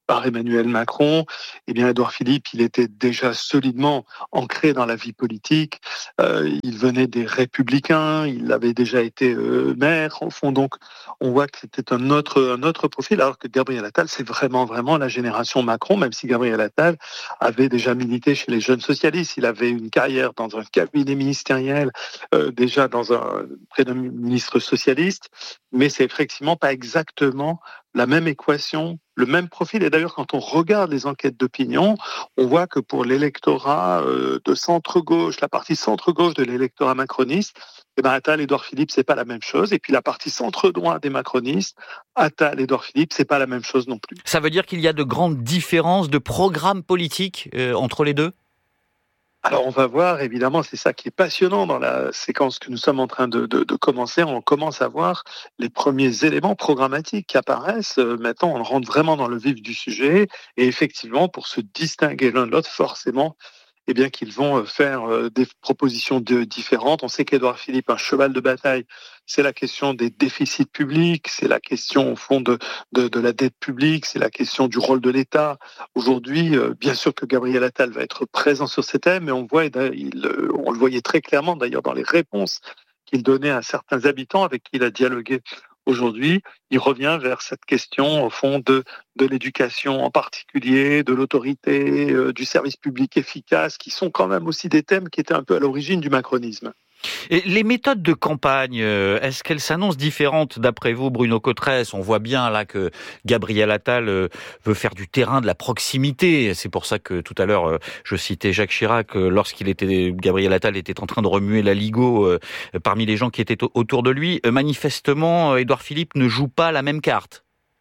par Emmanuel Macron, eh bien Édouard Philippe, il était déjà solidement ancré dans la vie politique. Il venait des Républicains, il avait déjà été maire. Au fond, donc, on voit que c'était un autre profil, alors que Gabriel Attal, c'est vraiment la génération Macron, même si Gabriel Attal avait déjà milité chez les jeunes socialistes. Il avait une carrière dans un cabinet ministériel, déjà près d'un ministre socialiste, mais c'est effectivement pas exactement la même équation, le même profil. Et d'ailleurs, quand on regarde les enquêtes d'opinion, on voit que pour l'électorat de centre-gauche, la partie centre-gauche de l'électorat macroniste, Attal, Édouard Philippe, c'est pas la même chose. Et puis la partie centre-droit des macronistes, Attal, Édouard Philippe, c'est pas la même chose non plus. Ça veut dire qu'il y a de grandes différences de programmes politiques entre les deux ? Alors on va voir, évidemment, c'est ça qui est passionnant dans la séquence que nous sommes en train de commencer. On commence à voir les premiers éléments programmatiques qui apparaissent. Maintenant, on rentre vraiment dans le vif du sujet. Et effectivement, pour se distinguer l'un de l'autre, forcément, eh bien qu'ils vont faire des propositions différentes. On sait qu'Édouard Philippe, un cheval de bataille, c'est la question des déficits publics, c'est la question au fond de la dette publique, c'est la question du rôle de l'État. Aujourd'hui, bien sûr que Gabriel Attal va être présent sur ces thèmes, mais on le voyait très clairement d'ailleurs dans les réponses qu'il donnait à certains habitants avec qui il a dialogué. Aujourd'hui, il revient vers cette question, au fond, de l'éducation en particulier, de l'autorité, du service public efficace, qui sont quand même aussi des thèmes qui étaient un peu à l'origine du macronisme. Et les méthodes de campagne, est-ce qu'elles s'annoncent différentes d'après vous, Bruno Cotresse ? On voit bien là que Gabriel Attal veut faire du terrain, de la proximité. C'est pour ça que tout à l'heure, je citais Jacques Chirac, Gabriel Attal était en train de remuer la Ligo parmi les gens qui étaient autour de lui. Manifestement, Édouard Philippe ne joue pas la même carte.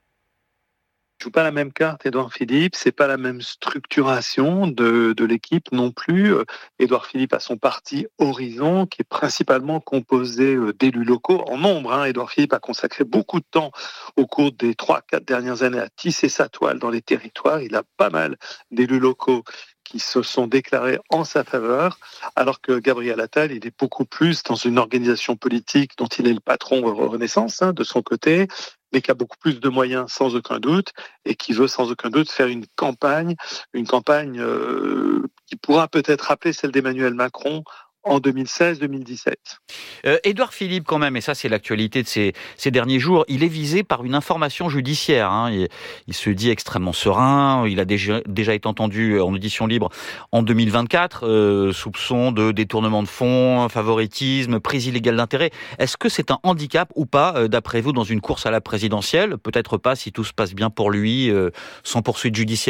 Joue pas la même carte, Édouard Philippe, c'est pas la même structuration de l'équipe non plus. Édouard Philippe a son parti Horizon, qui est principalement composé d'élus locaux en nombre. Édouard Philippe a consacré beaucoup de temps au cours des 3-4 dernières années à tisser sa toile dans les territoires. Il a pas mal d'élus locaux qui se sont déclarés en sa faveur, alors que Gabriel Attal, il est beaucoup plus dans une organisation politique dont il est le patron Renaissance, de son côté, mais qui a beaucoup plus de moyens sans aucun doute, et qui veut sans aucun doute faire une campagne qui pourra peut-être rappeler celle d'Emmanuel Macron en 2016-2017. Édouard Philippe, quand même, et ça c'est l'actualité de ces derniers jours, il est visé par une information judiciaire. Il se dit extrêmement serein, il a déjà été entendu en audition libre en 2024, soupçon de détournement de fonds, favoritisme, prise illégale d'intérêt. Est-ce que c'est un handicap ou pas, d'après vous, dans une course à la présidentielle ? Peut-être pas si tout se passe bien pour lui, sans poursuite judiciaire ?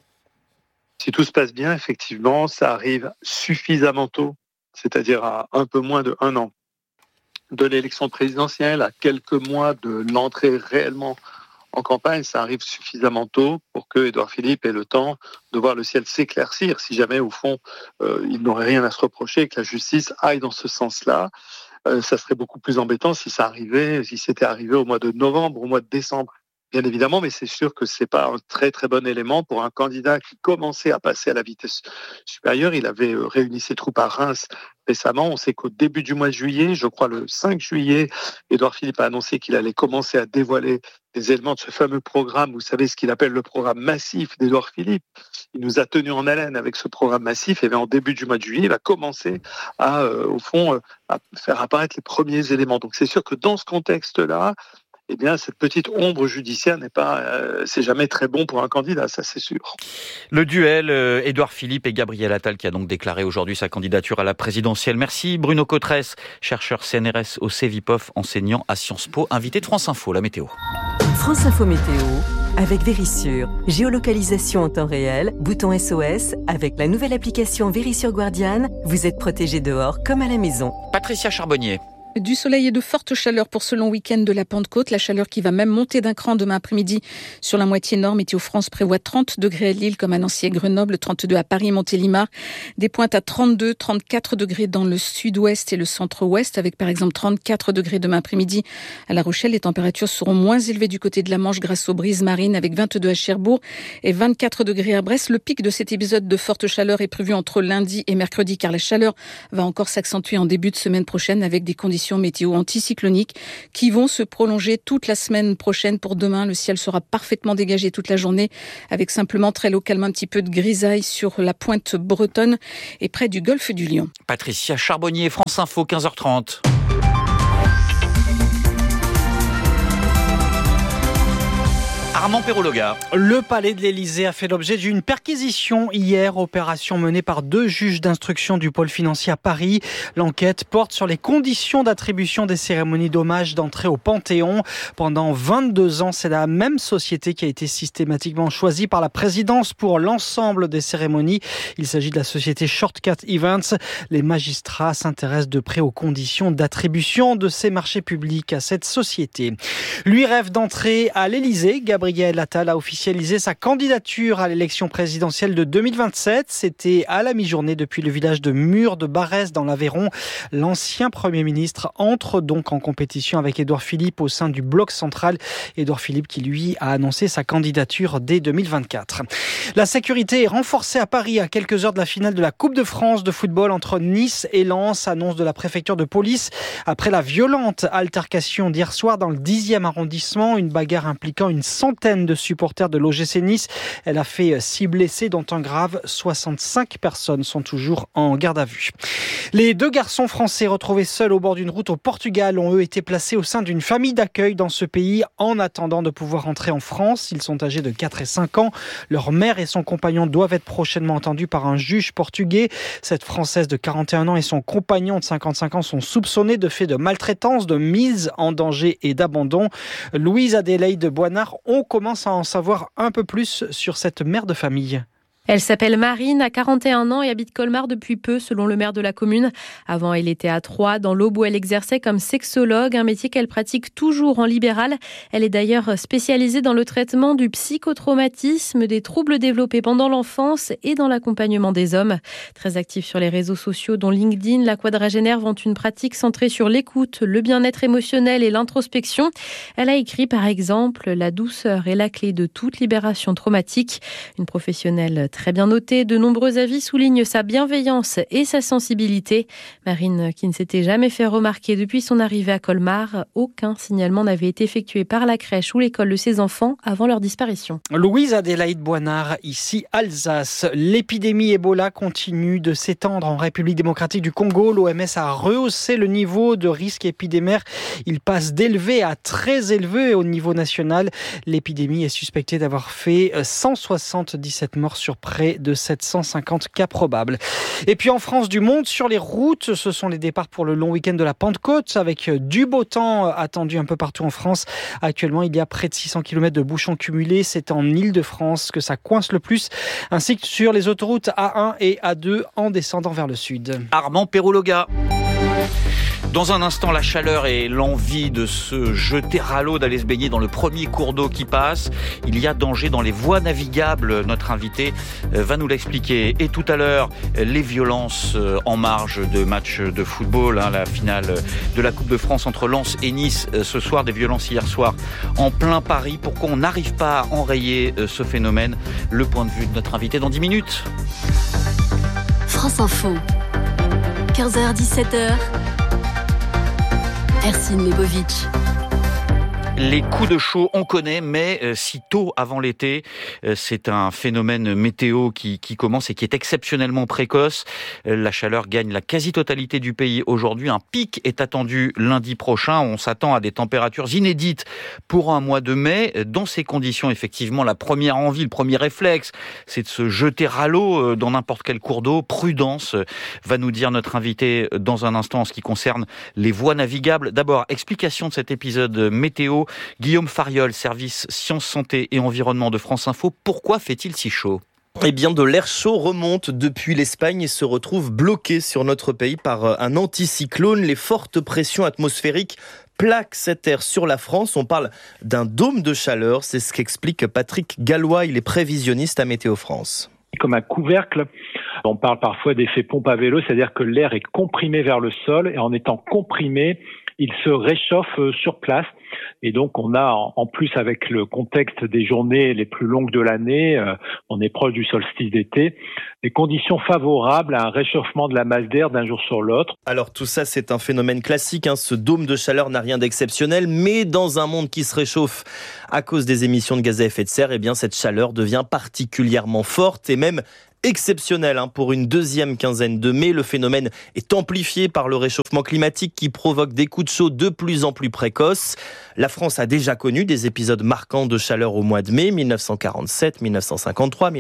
Si tout se passe bien, effectivement, ça arrive suffisamment tôt, c'est-à-dire à un peu moins d'1 an de l'élection présidentielle, à quelques mois de l'entrée réellement en campagne, ça arrive suffisamment tôt pour que Édouard Philippe ait le temps de voir le ciel s'éclaircir, si jamais, au fond, il n'aurait rien à se reprocher et que la justice aille dans ce sens-là. Ça serait beaucoup plus embêtant si c'était arrivé au mois de novembre, au mois de décembre. Bien évidemment, mais c'est sûr que c'est pas un très très bon élément pour un candidat qui commençait à passer à la vitesse supérieure. Il avait réuni ses troupes à Reims récemment. On sait qu'au début du mois de juillet, je crois le 5 juillet, Édouard Philippe a annoncé qu'il allait commencer à dévoiler des éléments de ce fameux programme. Vous savez ce qu'il appelle le programme massif d'Édouard Philippe. Il nous a tenus en haleine avec ce programme massif. Et bien, en début du mois de juillet, il va commencer à faire apparaître les premiers éléments. Donc c'est sûr que dans ce contexte-là, eh bien, cette petite ombre judiciaire c'est jamais très bon pour un candidat, ça c'est sûr. Le duel Édouard Philippe et Gabriel Attal qui a donc déclaré aujourd'hui sa candidature à la présidentielle. Merci Bruno Cotresse, chercheur CNRS au CEVIPOF, enseignant à Sciences Po, invité de France Info, la météo. France Info Météo, avec Vérissure. Géolocalisation en temps réel, bouton SOS, avec la nouvelle application Vérissure Guardian, vous êtes protégé dehors comme à la maison. Patricia Charbonnier. Du soleil et de fortes chaleurs pour ce long week-end de la Pentecôte. La chaleur qui va même monter d'un cran demain après-midi sur la moitié nord. Météo France prévoit 30 degrés à Lille comme à Nancy et Grenoble, 32 à Paris, Montélimar. Des pointes à 32, 34 degrés dans le sud-ouest et le centre-ouest avec par exemple 34 degrés demain après-midi à La Rochelle. Les températures seront moins élevées du côté de la Manche grâce aux brises marines avec 22 à Cherbourg et 24 degrés à Brest. Le pic de cet épisode de forte chaleur est prévu entre lundi et mercredi car la chaleur va encore s'accentuer en début de semaine prochaine avec des conditions conditions météo anticycloniques qui vont se prolonger toute la semaine prochaine. Pour demain, le ciel sera parfaitement dégagé toute la journée avec simplement très localement un petit peu de grisaille sur la pointe bretonne et près du golfe du Lion. Patricia Charbonnier, France Info, 15h30. Armand Perrologa. Le palais de l'Élysée a fait l'objet d'une perquisition hier, opération menée par 2 juges d'instruction du pôle financier à Paris. L'enquête porte sur les conditions d'attribution des cérémonies d'hommage d'entrée au Panthéon. Pendant 22 ans, c'est la même société qui a été systématiquement choisie par la présidence pour l'ensemble des cérémonies. Il s'agit de la société Shortcut Events. Les magistrats s'intéressent de près aux conditions d'attribution de ces marchés publics à cette société. Lui rêve d'entrer à l'Élysée. Gabriel Attal a officialisé sa candidature à l'élection présidentielle de 2027. C'était à la mi-journée depuis le village de Mur de Barès dans l'Aveyron. L'ancien Premier ministre entre donc en compétition avec Édouard Philippe au sein du bloc central. Édouard Philippe qui lui a annoncé sa candidature dès 2024. La sécurité est renforcée à Paris à quelques heures de la finale de la Coupe de France de football entre Nice et Lens, annonce de la préfecture de police. Après la violente altercation d'hier soir dans le 10e arrondissement, une bagarre impliquant une centaine de supporters de l'OGC Nice. Elle a fait 6 blessés, dont un grave. 65 personnes sont toujours en garde à vue. Les 2 garçons français retrouvés seuls au bord d'une route au Portugal ont eux été placés au sein d'une famille d'accueil dans ce pays en attendant de pouvoir rentrer en France. Ils sont âgés de 4 et 5 ans. Leur mère et son compagnon doivent être prochainement entendus par un juge portugais. Cette Française de 41 ans et son compagnon de 55 ans sont soupçonnés de faits de maltraitance, de mise en danger et d'abandon. Louise Adélaïde Boinard, on commence à en savoir un peu plus sur cette mère de famille. Elle s'appelle Marine, a 41 ans et habite Colmar depuis peu, selon le maire de la commune. Avant, elle était à Troyes, dans l'Aube, où elle exerçait comme sexologue, un métier qu'elle pratique toujours en libéral. Elle est d'ailleurs spécialisée dans le traitement du psychotraumatisme, des troubles développés pendant l'enfance et dans l'accompagnement des hommes. Très active sur les réseaux sociaux, dont LinkedIn, la quadragénaire vante une pratique centrée sur l'écoute, le bien-être émotionnel et l'introspection. Elle a écrit, par exemple, « La douceur est la clé de toute libération traumatique ». Une professionnelle très bien notée, de nombreux avis soulignent sa bienveillance et sa sensibilité. Marine, qui ne s'était jamais fait remarquer depuis son arrivée à Colmar, aucun signalement n'avait été effectué par la crèche ou l'école de ses enfants avant leur disparition. Louise Adélaïde Boinard, ici Alsace. L'épidémie Ebola continue de s'étendre en République démocratique du Congo. L'OMS a rehaussé le niveau de risque épidémique. Il passe d'élevé à très élevé au niveau national. L'épidémie est suspectée d'avoir fait 177 morts sur près de 750 cas probables. Et puis en France, du monde sur les routes. Ce sont les départs pour le long week-end de la Pentecôte avec du beau temps attendu un peu partout en France. Actuellement, il y a près de 600 km de bouchons cumulés. C'est en Île-de-France que ça coince le plus, ainsi que sur les autoroutes A1 et A2 en descendant vers le sud. Armand Perrologa. Dans un instant, la chaleur et l'envie de se jeter à l'eau, d'aller se baigner dans le premier cours d'eau qui passe. Il y a danger dans les voies navigables. Notre invité va nous l'expliquer. Et tout à l'heure, les violences en marge de matchs de football. La finale de la Coupe de France entre Lens et Nice ce soir. Des violences hier soir en plein Paris. Pourquoi on n'arrive pas à enrayer ce phénomène? Le point de vue de notre invité dans 10 minutes. France Info, 15h-17h. Ercine Lebovic. Les coups de chaud, on connaît, mais si tôt avant l'été, c'est un phénomène météo qui commence et qui est exceptionnellement précoce. La chaleur gagne la quasi-totalité du pays aujourd'hui. Un pic est attendu lundi prochain. On s'attend à des températures inédites pour un mois de mai. Dans ces conditions, effectivement, la première envie, le premier réflexe, c'est de se jeter à l'eau dans n'importe quel cours d'eau. Prudence, va nous dire notre invité dans un instant en ce qui concerne les voies navigables. D'abord, explication de cet épisode météo. Guillaume Fariol, service Sciences, Santé et Environnement de France Info. Pourquoi fait-il si chaud ? Eh bien, de l'air chaud remonte depuis l'Espagne et se retrouve bloqué sur notre pays par un anticyclone. Les fortes pressions atmosphériques plaquent cet air sur la France. On parle d'un dôme de chaleur. C'est ce qu'explique Patrick Gallois. Il est prévisionniste à Météo France. Comme un couvercle, on parle parfois d'effet pompe à vélo, c'est-à-dire que l'air est comprimé vers le sol et en étant comprimé, il se réchauffe sur place. Et donc, on a, en plus, avec le contexte des journées les plus longues de l'année, on est proche du solstice d'été, des conditions favorables à un réchauffement de la masse d'air d'un jour sur l'autre. Alors tout ça, c'est un phénomène classique. Ce dôme de chaleur n'a rien d'exceptionnel, mais dans un monde qui se réchauffe à cause des émissions de gaz à effet de serre, eh bien cette chaleur devient particulièrement forte et même exceptionnelle. Pour une deuxième quinzaine de mai, le phénomène est amplifié par le réchauffement climatique qui provoque des coups de chaud de plus en plus précoces. La France a déjà connu des épisodes marquants de chaleur au mois de mai, 1947, 1953,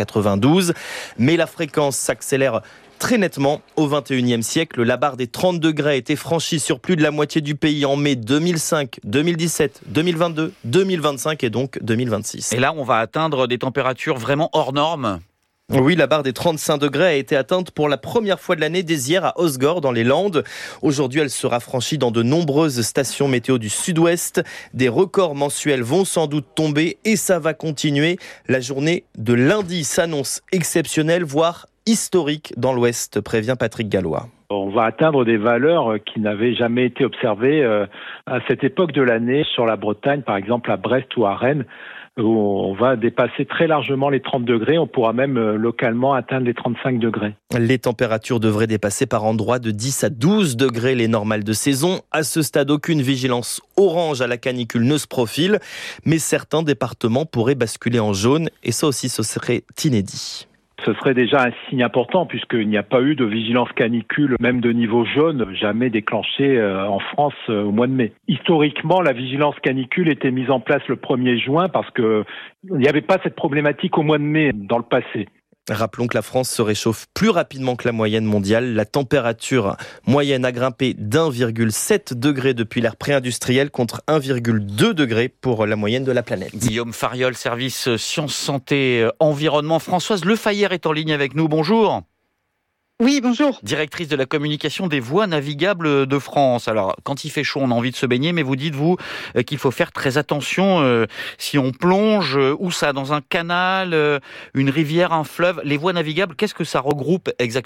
1992, mais la fréquence s'accélère très nettement. Au XXIe siècle, la barre des 30 degrés a été franchie sur plus de la moitié du pays en mai 2005, 2017, 2022, 2025 et donc 2026. Et là, on va atteindre des températures vraiment hors normes. Oui, la barre des 35 degrés a été atteinte pour la première fois de l'année dès hier à Osgore dans les Landes. Aujourd'hui, elle sera franchie dans de nombreuses stations météo du sud-ouest. Des records mensuels vont sans doute tomber et ça va continuer. La journée de lundi s'annonce exceptionnelle, voire historique dans l'ouest, prévient Patrick Gallois. On va atteindre des valeurs qui n'avaient jamais été observées à cette époque de l'année sur la Bretagne, par exemple à Brest ou à Rennes, où on va dépasser très largement les 30 degrés. On pourra même localement atteindre les 35 degrés. Les températures devraient dépasser par endroits de 10 à 12 degrés les normales de saison. À ce stade, aucune vigilance orange à la canicule ne se profile, mais certains départements pourraient basculer en jaune et ça aussi, ce serait inédit. Ce serait déjà un signe important puisqu'il n'y a pas eu de vigilance canicule, même de niveau jaune, jamais déclenchée en France au mois de mai. Historiquement, la vigilance canicule était mise en place le 1er juin parce qu'il n'y avait pas cette problématique au mois de mai dans le passé. Rappelons que la France se réchauffe plus rapidement que la moyenne mondiale. La température moyenne a grimpé d'1,7 degré depuis l'ère pré-industrielle contre 1,2 degré pour la moyenne de la planète. Guillaume Fariol, service Sciences, Santé, Environnement. Françoise Lefayer est en ligne avec nous. Bonjour. Oui, bonjour. Directrice de la communication des voies navigables de France. Alors, quand il fait chaud, on a envie de se baigner, mais vous dites, vous, qu'il faut faire très attention si on plonge, où ça, dans un canal, une rivière, un fleuve. Les voies navigables, qu'est-ce que ça regroupe exactement ?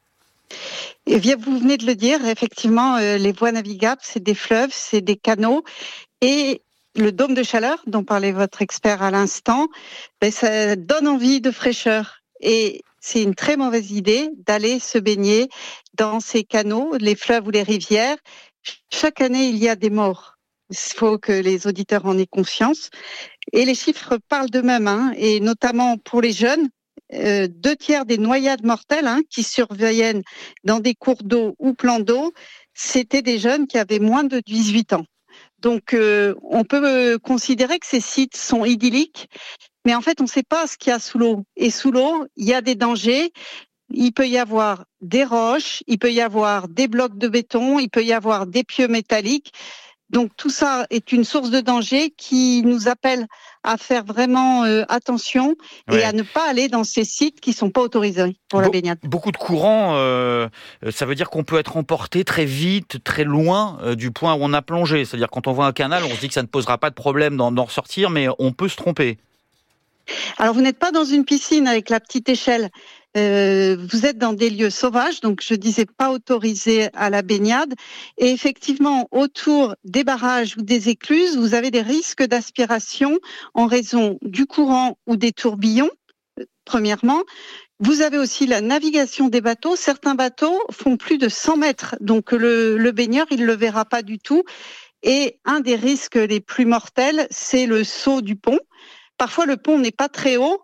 Eh bien, vous venez de le dire, effectivement, les voies navigables, c'est des fleuves, c'est des canaux, et le dôme de chaleur, dont parlait votre expert à l'instant, ça donne envie de fraîcheur. Et c'est une très mauvaise idée d'aller se baigner dans ces canaux, les fleuves ou les rivières. Chaque année, il y a des morts. Il faut que les auditeurs en aient conscience. Et les chiffres parlent d'eux-mêmes, et notamment pour les jeunes. 2/3 des noyades mortelles qui surviennent dans des cours d'eau ou plans d'eau, c'était des jeunes qui avaient moins de 18 ans. Donc, on peut considérer que ces sites sont idylliques, mais en fait, on ne sait pas ce qu'il y a sous l'eau. Et sous l'eau, il y a des dangers. Il peut y avoir des roches, il peut y avoir des blocs de béton, il peut y avoir des pieux métalliques. Donc, tout ça est une source de danger qui nous appelle à faire vraiment attention et à ne pas aller dans ces sites qui ne sont pas autorisés pour la baignade. Beaucoup de courants, ça veut dire qu'on peut être emporté très vite, très loin du point où on a plongé. C'est-à-dire quand on voit un canal, on se dit que ça ne posera pas de problème d'en ressortir, mais on peut se tromper. Alors, vous n'êtes pas dans une piscine avec la petite échelle. Vous êtes dans des lieux sauvages, donc je disais pas autorisés à la baignade. Et effectivement, autour des barrages ou des écluses, vous avez des risques d'aspiration en raison du courant ou des tourbillons, premièrement. Vous avez aussi la navigation des bateaux. Certains bateaux font plus de 100 mètres, donc le baigneur, il le verra pas du tout. Et un des risques les plus mortels, c'est le saut du pont. Parfois, le pont n'est pas très haut.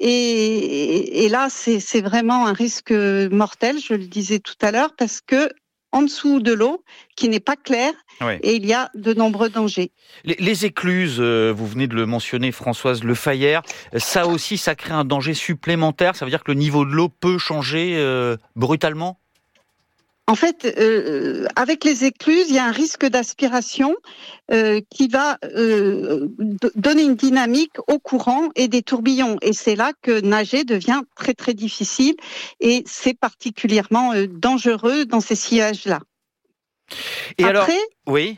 Et là, c'est vraiment un risque mortel, je le disais tout à l'heure, parce que en dessous de l'eau, qui n'est pas claire, et il y a de nombreux dangers. Les écluses, vous venez de le mentionner, Françoise Lefayer, ça aussi, ça crée un danger supplémentaire. Ça veut dire que le niveau de l'eau peut changer brutalement ? En fait, avec les écluses, il y a un risque d'aspiration qui va donner une dynamique au courant et des tourbillons. Et c'est là que nager devient très, très difficile. Et c'est particulièrement dangereux dans ces sillages-là. Et après, alors, oui.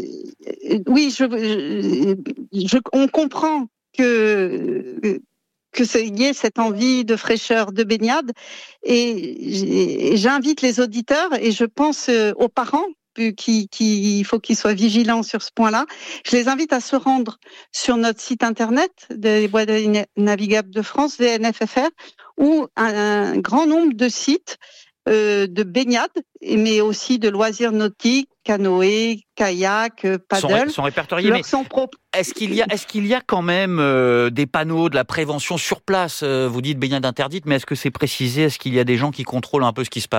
Oui, on comprend que y ait cette envie de fraîcheur, de baignade. Et j'invite les auditeurs et je pense aux parents il faut qu'ils soient vigilants sur ce point-là. Je les invite à se rendre sur notre site internet des voies navigables de France, VNFFR, où un grand nombre de sites de baignade, mais aussi de loisirs nautiques, canoë, kayak, paddle. Sont répertoriés. Mais est-ce qu'il y a quand même des panneaux de la prévention sur place ? Vous dites baignade interdite, mais est-ce que c'est précisé ? Est-ce qu'il y a des gens qui contrôlent un peu ce qui se passe ?